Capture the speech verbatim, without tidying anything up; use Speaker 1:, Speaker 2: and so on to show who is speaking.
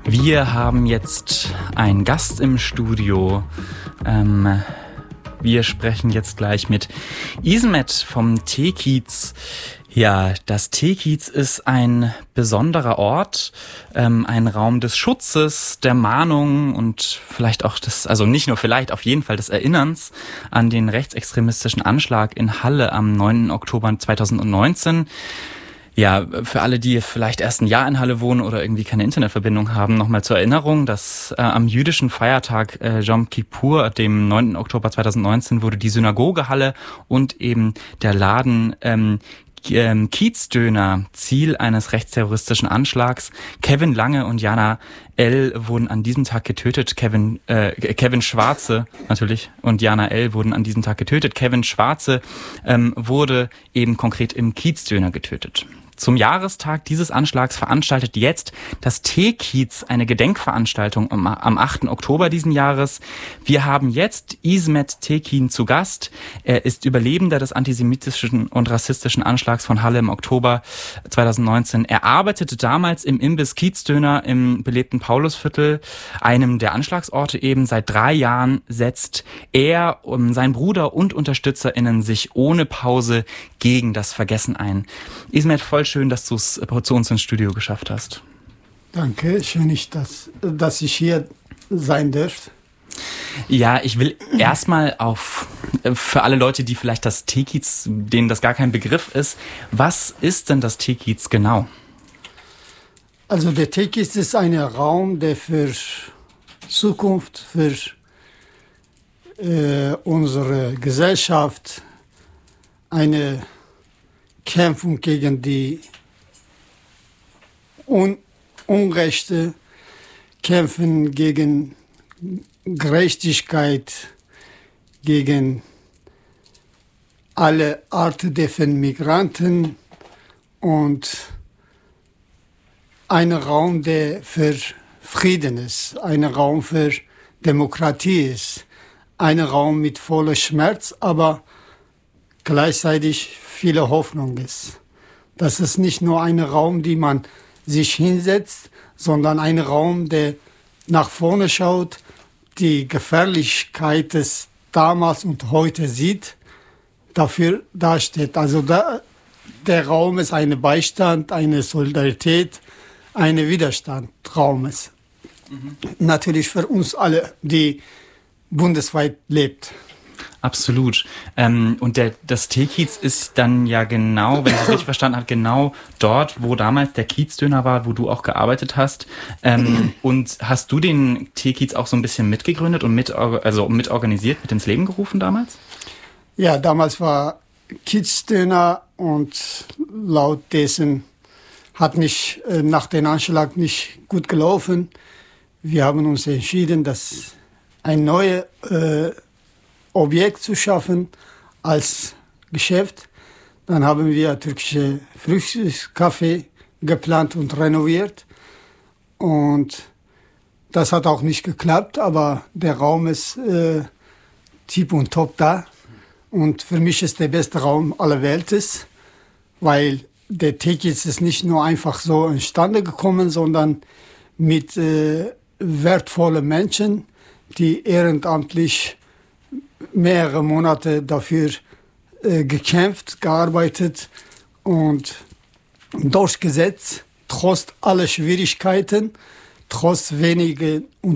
Speaker 1: Wir haben jetzt einen Gast im Studio. Ähm, wir sprechen jetzt gleich mit Ismet vom Teekiez. Ja, das Teekiez ist ein besonderer Ort, ähm, ein Raum des Schutzes, der Mahnung und vielleicht auch des, also nicht nur vielleicht, auf jeden Fall des Erinnerns an den rechtsextremistischen Anschlag in Halle am neunten Oktober zweitausendneunzehn. Ja, für alle, die vielleicht erst ein Jahr in Halle wohnen oder irgendwie keine Internetverbindung haben, nochmal zur Erinnerung, dass äh, am jüdischen Feiertag äh, Jom Kippur, dem neunten Oktober zweitausendneunzehn, wurde die Synagoge Halle und eben der Laden ähm, ähm, Kiezdöner Ziel eines rechtsterroristischen Anschlags. Kevin Lange und Jana L. wurden an diesem Tag getötet. Kevin, äh, Kevin Schwarze natürlich und Jana L. wurden an diesem Tag getötet. Kevin Schwarze ähm, wurde eben konkret im Kiezdöner getötet. Zum Jahrestag dieses Anschlags veranstaltet jetzt das Teekiez eine Gedenkveranstaltung am, am achten Oktober diesen Jahres. Wir haben jetzt Ismet Tekin zu Gast. Er ist Überlebender des antisemitischen und rassistischen Anschlags von Halle im Oktober zweitausendneunzehn. Er arbeitete damals im Imbiss Kiezdöner im belebten Paulusviertel, einem der Anschlagsorte eben. Seit drei Jahren setzt er, um, sein Bruder und UnterstützerInnen sich ohne Pause gegen das Vergessen ein. Ismet, voll schön, dass du es zu uns ins Studio geschafft hast.
Speaker 2: Danke, schön, ich, dass, dass ich hier sein darf.
Speaker 1: Ja, ich will erstmal auf, für alle Leute, die vielleicht das Teekiez, denen das gar kein Begriff ist, was ist denn das Teekiez genau?
Speaker 2: Also der Teekiez ist ein Raum, der für Zukunft, für äh, unsere Gesellschaft eine Kämpfung gegen die Un- Unrechte, kämpfen gegen Gerechtigkeit, gegen alle Arten von Migranten und ein Raum, der für Frieden ist, ein Raum für Demokratie ist, ein Raum mit voller Schmerz, aber gleichzeitig viele Hoffnung ist. Das ist nicht nur ein Raum, den man sich hinsetzt, sondern ein Raum, der nach vorne schaut, die Gefährlichkeit des damals und heute sieht, dafür dasteht. Also da, der Raum ist ein Beistand, eine Solidarität, ein Widerstandsraum ist. Mhm. Natürlich für uns alle, die bundesweit lebt.
Speaker 1: Absolut. Ähm, und der, das Teekiez ist dann ja genau, wenn ich es richtig verstanden habe, genau dort, wo damals der Kiezdöner war, wo du auch gearbeitet hast. Ähm, und hast du den Teekiez auch so ein bisschen mitgegründet und mit, also mitorganisiert, mit ins Leben gerufen damals?
Speaker 2: Ja, damals war Kiezdöner und laut dessen hat nicht äh, nach dem Anschlag nicht gut gelaufen. Wir haben uns entschieden, dass ein neues äh, Objekt zu schaffen als Geschäft. Dann haben wir türkische Frühstückskaffee geplant und renoviert. Und das hat auch nicht geklappt, aber der Raum ist äh, tip und top da. Und für mich ist der beste Raum aller Welt, weil der Teekiez ist nicht nur einfach so entstanden gekommen, sondern mit äh, wertvollen Menschen, die ehrenamtlich mehrere Monate dafür äh, gekämpft, gearbeitet und durchgesetzt, trotz aller Schwierigkeiten, trotz weniger